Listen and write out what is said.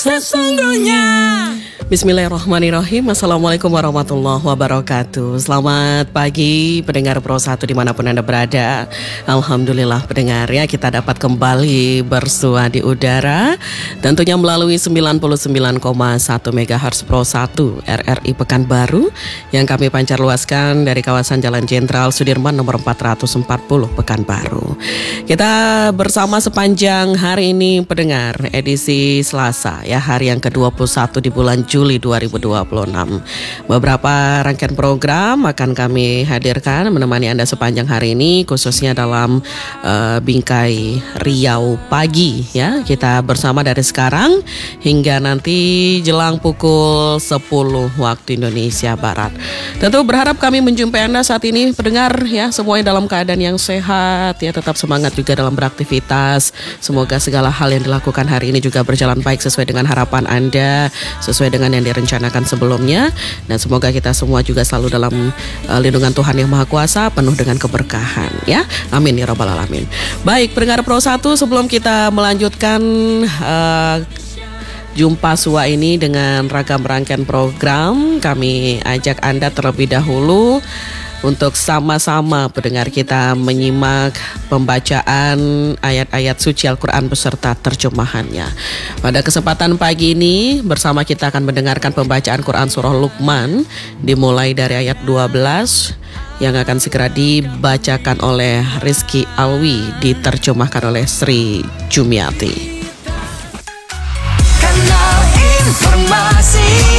sesungguhnya. Bismillahirrahmanirrahim. Assalamualaikum warahmatullahi wabarakatuh. Selamat pagi pendengar Pro 1 dimanapun Anda berada. Alhamdulillah pendengar ya, kita dapat kembali bersua di udara, tentunya melalui 99,1 MHz Pro 1 RRI Pekanbaru yang kami pancar luaskan dari kawasan Jalan Jenderal Sudirman nomor 440 Pekanbaru. Kita bersama sepanjang hari ini pendengar, edisi Selasa ya, hari yang ke-21 di bulan Juli 2026. Beberapa rangkaian program akan kami hadirkan menemani Anda sepanjang hari ini, khususnya dalam Bingkai Riau pagi ya. Kita bersama dari sekarang hingga nanti jelang pukul 10 waktu Indonesia Barat. Tentu berharap kami menjumpai Anda saat ini pendengar ya, semuanya dalam keadaan yang sehat ya, tetap semangat juga dalam beraktivitas. Semoga segala hal yang dilakukan hari ini juga berjalan baik sesuai dengan harapan Anda, sesuai dengan yang direncanakan sebelumnya, dan semoga kita semua juga selalu dalam lindungan Tuhan Yang Maha Kuasa, penuh dengan keberkahan ya. Amin ya rabbal alamin. Baik pendengar Pro 1, sebelum kita melanjutkan jumpa sua ini dengan ragam rangkaian program, kami ajak Anda terlebih dahulu untuk sama-sama pendengar kita menyimak pembacaan ayat-ayat suci Al-Quran beserta terjemahannya. Pada kesempatan pagi ini bersama kita akan mendengarkan pembacaan Quran Surah Luqman dimulai dari ayat 12 yang akan segera dibacakan oleh Rizky Alwi, diterjemahkan oleh Sri Jumiati. Kanal informasi